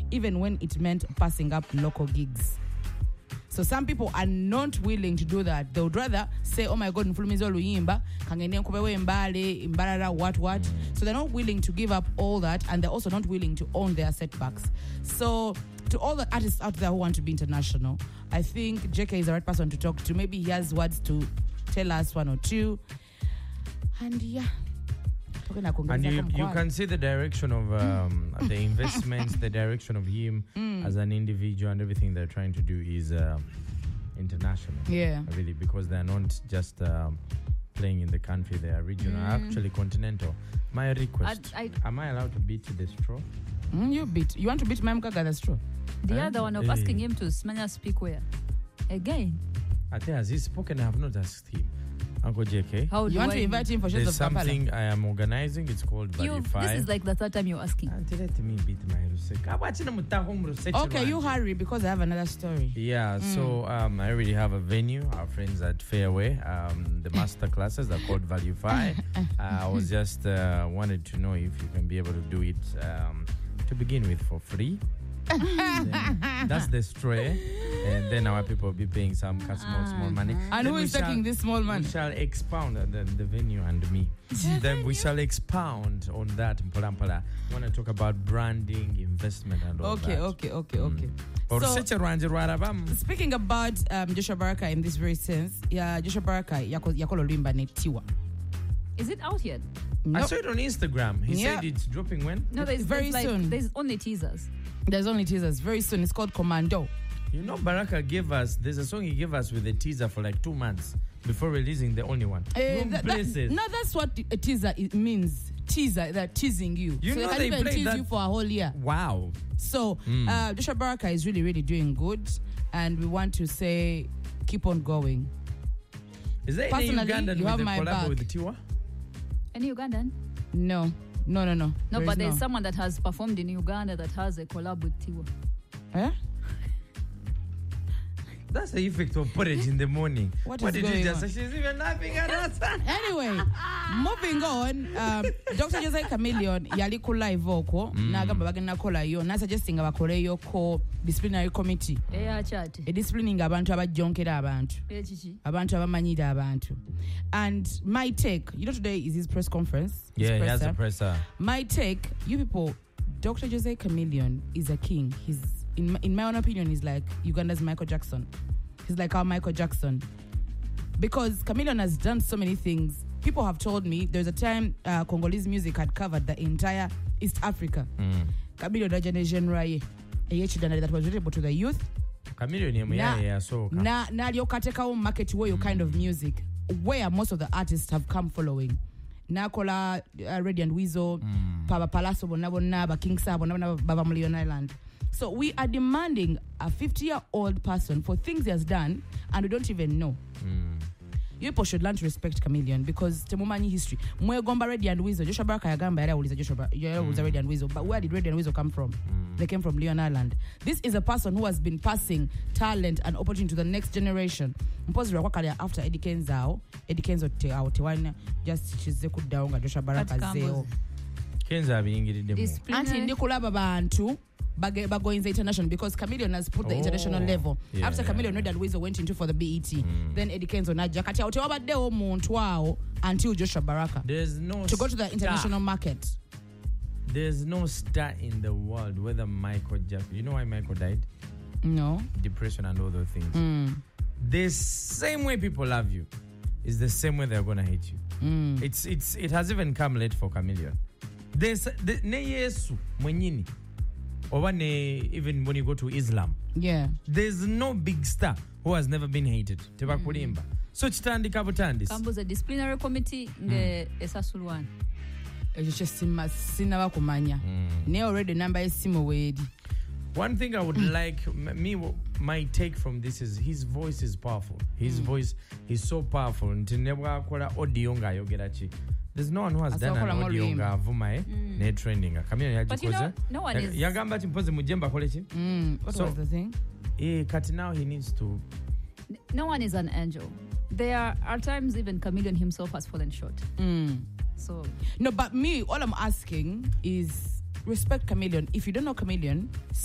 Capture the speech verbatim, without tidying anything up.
even when it meant passing up local gigs. So some people are not willing to do that. They would rather say, oh my God, Nfulumizo Luyimba, Kangene Kubewe Mbale, Imbarara, what, what. So they're not willing to give up all that, and they're also not willing to own their setbacks. So to all the artists out there who want to be international, I think J K is the right person to talk to. Maybe he has words to tell us one or two. And yeah. And you, you can see the direction of um, the investments, the direction of him mm. as an individual, and everything they're trying to do is uh, international. Yeah. Really, because they're not just um, playing in the country, they are regional, mm. actually continental. My request, I, I, am I allowed to beat the straw? Mm, you beat. You want to beat Mamkaga the straw? The eh? other one of hey. asking him to Smanya speak where? Again. I think has he spoken? I have not asked him. Uncle J K. How do you want to invite him for shows of There's something I am organizing. It's called Value Five. This is like the third time you're asking. Let me beat my Okay, you hurry because I have another story. Yeah, mm. so um, I already have a venue. Our friends at Fairway, um, the master classes are called Value Five. uh, I was just uh, wanted to know if you can be able to do it um, to begin with for free. That's the stray, and then our people will be paying some small small money. And then who is taking this small money? We shall expound on the, the venue and me. Then we shall expound on that. Mpola mpola. I want to talk about branding, investment, and all okay, that. Okay, okay, okay, okay. So, speaking about um, Joshua Baraka in this very sense, yeah, Joshua Baraka yakolo limba ne Tiwa. Is it out yet? Nope. I saw it on Instagram. He yeah. said it's dropping when? No, there's very there's soon. Like, there's only teasers. There's only teasers. Very soon. It's called Commando. You know, Baraka gave us, there's a song he gave us with a teaser for like two months before releasing the only one. Uh, that, that, no, that's what a teaser it means. Teaser, they're teasing you. You so know they they can even tease that? you for a whole year. Wow. So, mm. uh, Joshua Baraka is really, really doing good. And we want to say, keep on going. Is there any Ugandan you with have a my collab back. with Tiwa? Any Ugandan? No. No, no, no. No, there but there's no. someone that has performed in Uganda that has a collab with Tiwa. Eh? That's the effect of porridge in the morning. What, what is did going you just on? say? She's even laughing at us. Anyway, moving on, um, Doctor Jose Chameleon yali ku live oko nagamba bagenda kola yo na suggesting abakole yo ko disciplinary committee. Eh chat. E disciplining abantu abajonkera abantu. Eh chichi. Abantu abamanyira abantu. And my take, you know today is his press conference. His yeah, presser. He has a presser. My take, you people, Doctor Jose Chameleon is a king. He's in my, in my own opinion, he's like Uganda's Michael Jackson. He's like our Michael Jackson. Because Chameleon has done so many things. People have told me there's a time uh, Congolese music had covered the entire East Africa. Mm. Chameleon dajane genre ye that was relatable to the youth. Chameleon yeah so na na liokateka market way mm. kind of music where most of the artists have come following. Nakola uh, Radiant Weasel, mm. Papa Palazzo, Bonabona, King Sabo, Baba Million Island. So we are demanding a fifty-year-old person for things he has done and we don't even know. Mm. You people should learn to respect Chameleon because Temumani history. Mwegomba Radiant Weasel, Joshua Baraka Yagamba era uliza Joshua was a Radiant Weasel. But where did Radiant Weasel come from? Mm. They came from Leon Island. This is a person who has been passing talent and opportunity to the next generation. Mpozira kwakalia after Eddie Kenzao, Eddie Kenzo te out one just chize kudaunga Joshua Baraka zeo. Kenza biyingiridde. Anti ndikulaba bantu Bagoinza International because Chameleon has put the oh, international level. Yeah, After yeah, Chameleon yeah. Red Weasel went into for the B E T, mm. then Eddie Kenzo Naja Kati Otewabade omuntu wao until Joshua Baraka. There's no to go to the star. international market. There's no star in the world whether Michael Jackson. You know why Michael died? No. Depression and all those things. Mm. The same way people love you is the same way they're gonna hate you. Mm. It's it's it has even come late for Chameleon. There's the ne Yesu mwenyini. Or ne, even when you go to Islam, yeah, there's no big star who has never been hated. Teba kulimba. So chitandika butandis. Kambuza disciplinary committee nge esasulwan. Ejo sima sina bakumanya. Ne already number esimu wedi. One thing I would like me my take from this is his voice is powerful. His mm. voice is so powerful. Ntinebwa kola audio nga yogerachi. There's no one who has As done an audio nga avuma eh mm. ne trending. Chameleon but you know, no one is yagamba ati mpoze mujemba kole chi. Mm. What so, was the thing? Eh cut now he needs to. No one is an angel. There are, are times even Chameleon himself has fallen short. Mm. So no, but me all I'm asking is respect Chameleon. If you don't know Chameleon,